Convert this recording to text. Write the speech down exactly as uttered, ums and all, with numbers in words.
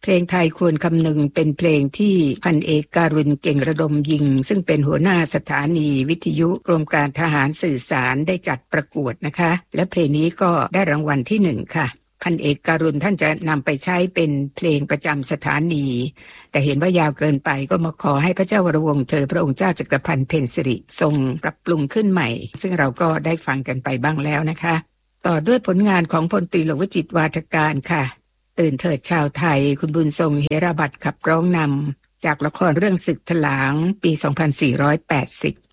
เพลงไทยควรคำนึงเป็นเพลงที่พันเอกการุณเก่งระดมยิงซึ่งเป็นหัวหน้าสถานีวิทยุกรมการทหารสื่อสารได้จัดประกวดนะคะและเพลงนี้ก็ได้รางวัลที่หนึ่งค่ะพันเอกการุณท่านจะนำไปใช้เป็นเพลงประจำสถานีแต่เห็นว่ายาวเกินไปก็มาขอให้พระเจ้าวรวงศ์เธอพระองค์เจ้าจักรพันธ์เพ็ญสิริทรงปรับปรุงขึ้นใหม่ซึ่งเราก็ได้ฟังกันไปบ้างแล้วนะคะต่อด้วยผลงานของพลตรีหลวงวจิตรวาทการค่ะตื่นเถิดชาวไทยคุณบุญทรงเหราบัตรขับร้องนำจากละครเรื่องศึกถลางปีสองพันสี่ร้อยแปดสิบ